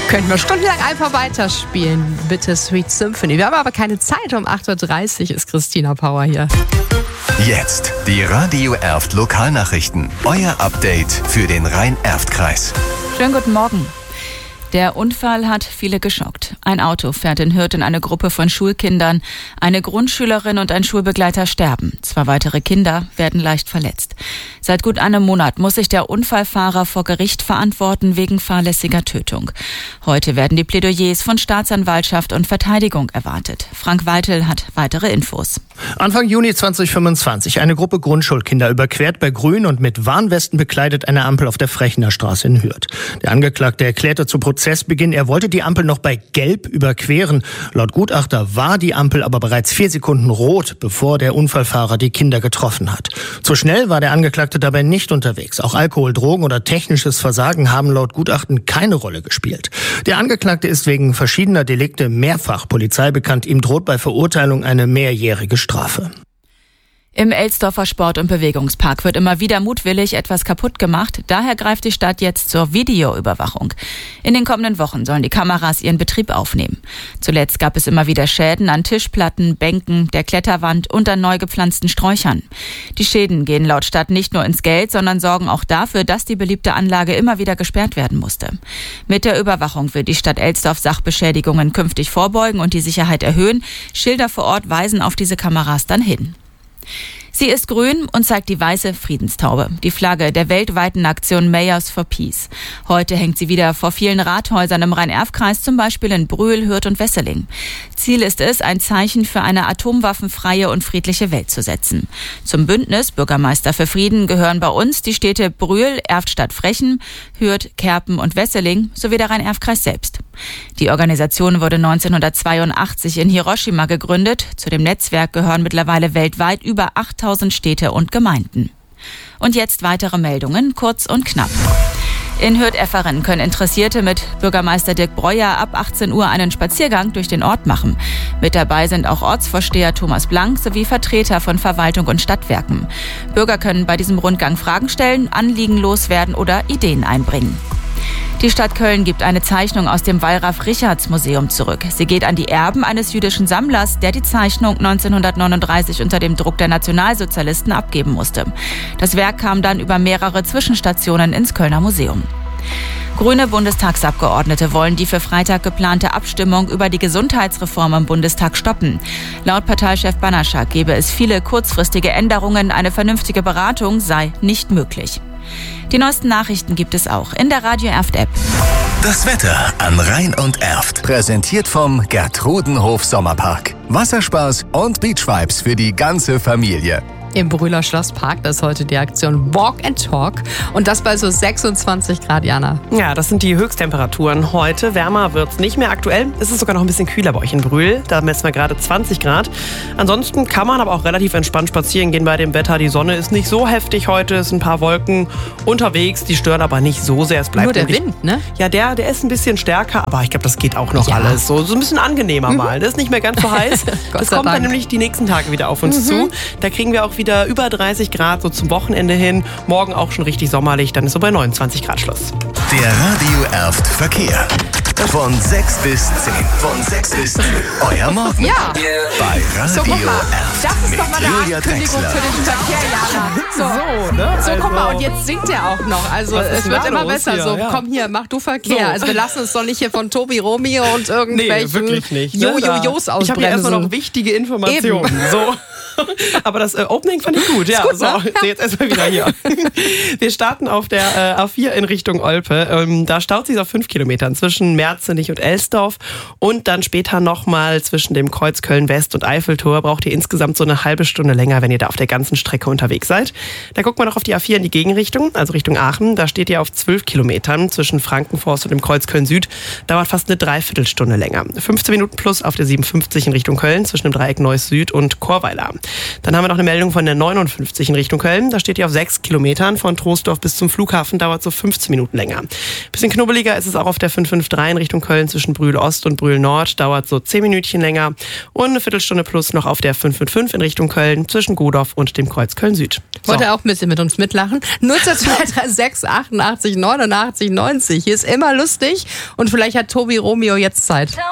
Können wir stundenlang einfach weiterspielen. Bittersweet Symphony. Wir haben aber keine Zeit. Um 8.30 Uhr ist Christina Power hier. Jetzt die Radio Erft Lokalnachrichten. Euer Update für den Rhein-Erft-Kreis. Schönen guten Morgen. Der Unfall hat viele geschockt. Ein Auto fährt in Hürth in eine Gruppe von Schulkindern. Eine Grundschülerin und ein Schulbegleiter sterben. 2 weitere Kinder werden leicht verletzt. Seit gut einem Monat muss sich der Unfallfahrer vor Gericht verantworten wegen fahrlässiger Tötung. Heute werden die Plädoyers von Staatsanwaltschaft und Verteidigung erwartet. Frank Weitel hat weitere Infos. Anfang Juni 2025. Eine Gruppe Grundschulkinder überquert bei Grün und mit Warnwesten bekleidet eine Ampel auf der Frechener Straße in Hürth. Der Angeklagte erklärte zu Prozessbeginn, er wollte die Ampel noch bei Gelb überqueren. Laut Gutachter war die Ampel aber bereits 4 Sekunden rot, bevor der Unfallfahrer die Kinder getroffen hat. Zu schnell war der Angeklagte dabei nicht unterwegs. Auch Alkohol, Drogen oder technisches Versagen haben laut Gutachten keine Rolle gespielt. Der Angeklagte ist wegen verschiedener Delikte mehrfach Polizei bekannt. Ihm droht bei Verurteilung eine mehrjährige Strafe. Im Elsdorfer Sport- und Bewegungspark wird immer wieder mutwillig etwas kaputt gemacht. Daher greift die Stadt jetzt zur Videoüberwachung. In den kommenden Wochen sollen die Kameras ihren Betrieb aufnehmen. Zuletzt gab es immer wieder Schäden an Tischplatten, Bänken, der Kletterwand und an neu gepflanzten Sträuchern. Die Schäden gehen laut Stadt nicht nur ins Geld, sondern sorgen auch dafür, dass die beliebte Anlage immer wieder gesperrt werden musste. Mit der Überwachung will die Stadt Elsdorf Sachbeschädigungen künftig vorbeugen und die Sicherheit erhöhen. Schilder vor Ort weisen auf diese Kameras dann hin. Sie ist grün und zeigt die weiße Friedenstaube, die Flagge der weltweiten Aktion Mayors for Peace. Heute hängt sie wieder vor vielen Rathäusern im Rhein-Erft-Kreis, zum Beispiel in Brühl, Hürth und Wesseling. Ziel ist es, ein Zeichen für eine atomwaffenfreie und friedliche Welt zu setzen. Zum Bündnis Bürgermeister für Frieden gehören bei uns die Städte Brühl, Erftstadt-Frechen, Hürth, Kerpen und Wesseling sowie der Rhein-Erft-Kreis selbst. Die Organisation wurde 1982 in Hiroshima gegründet. Zu dem Netzwerk gehören mittlerweile weltweit über 8000 Städte und Gemeinden. Und jetzt weitere Meldungen, kurz und knapp. In Hürth-Efferen können Interessierte mit Bürgermeister Dirk Breuer ab 18 Uhr einen Spaziergang durch den Ort machen. Mit dabei sind auch Ortsvorsteher Thomas Blank sowie Vertreter von Verwaltung und Stadtwerken. Bürger können bei diesem Rundgang Fragen stellen, Anliegen loswerden oder Ideen einbringen. Die Stadt Köln gibt eine Zeichnung aus dem Wallraf-Richarts-Museum zurück. Sie geht an die Erben eines jüdischen Sammlers, der die Zeichnung 1939 unter dem Druck der Nationalsozialisten abgeben musste. Das Werk kam dann über mehrere Zwischenstationen ins Kölner Museum. Grüne Bundestagsabgeordnete wollen die für Freitag geplante Abstimmung über die Gesundheitsreform im Bundestag stoppen. Laut Parteichef Banaschak gebe es viele kurzfristige Änderungen, eine vernünftige Beratung sei nicht möglich. Die neuesten Nachrichten gibt es auch in der Radio Erft App. Das Wetter an Rhein und Erft. Präsentiert vom Gertrudenhof Sommerpark. Wasserspaß und Beachvibes für die ganze Familie. Im Brühler Schlosspark, das ist heute die Aktion Walk and Talk. Und das bei so 26 Grad, Jana. Ja, das sind die Höchsttemperaturen heute. Wärmer wird's nicht mehr. Aktuell ist es sogar noch ein bisschen kühler bei euch in Brühl. Da messen wir gerade 20 Grad. Ansonsten kann man aber auch relativ entspannt spazieren gehen bei dem Wetter. Die Sonne ist nicht so heftig heute. Es sind ein paar Wolken unterwegs. Die stören aber nicht so sehr. Es bleibt nur der Wind, ne? Ja, der ist ein bisschen stärker. Aber ich glaube, das geht auch noch alles. So ein bisschen angenehmer mal. Das ist nicht mehr ganz so heiß. Das kommt dann nämlich die nächsten Tage wieder auf uns zu. Da kriegen wir auch wieder über 30 Grad so zum Wochenende hin. Morgen auch schon richtig sommerlich. Dann ist so bei 29 Grad Schluss. Der Radio Erft Verkehr. Von 6 bis 10. Von 6 bis 10. Euer Morgen. Ja. Bei Radio Erft. Das ist doch mal eine Julia Ankündigung Drechsler. für den Verkehr, Jana. So, ne? So, guck mal, und jetzt singt er auch noch. Also Was ist es denn wird da immer los besser. hier? So, Ja. komm hier, mach du Verkehr. So. Also wir lassen uns doch nicht hier von Tobi Romeo und irgendwelchen wirklich nicht, ne? Jojojos ausbremsen. Ich habe hier erstmal noch wichtige Informationen. Eben. So. Aber das Opening fand ich gut. Ja, gut, so, ne? jetzt erstmal wieder hier. Wir starten auf der A4 in Richtung Olpe. Da staut sich auf 5 Kilometern zwischen Merzenich und Elsdorf. Und dann später nochmal zwischen dem Kreuz Köln-West und Eiffeltor braucht ihr insgesamt so eine halbe Stunde länger, wenn ihr da auf der ganzen Strecke unterwegs seid. Da guckt man noch auf die A4 in die Gegenrichtung, also Richtung Aachen. Da steht ihr auf 12 Kilometern zwischen Frankenforst und dem Kreuz Köln-Süd. Dauert fast eine Dreiviertelstunde länger. 15 Minuten plus auf der 57 in Richtung Köln zwischen dem Dreieck Neuss Süd und Chorweiler. Dann haben wir noch eine Meldung von der 59 in Richtung Köln. Da steht ihr auf 6 Kilometern von Troisdorf bis zum Flughafen. Dauert so 15 Minuten länger. Bisschen knubbeliger ist es auch auf der 553 in Richtung Köln zwischen Brühl Ost und Brühl Nord dauert so 10 Minütchen länger. Und eine Viertelstunde plus noch auf der 555 in Richtung Köln zwischen Godorf und dem Kreuz Köln Süd. Wollt ihr auch ein bisschen mit uns mitlachen? 02336 88 89 90. Hier ist immer lustig und vielleicht hat Tobi Romeo jetzt Zeit.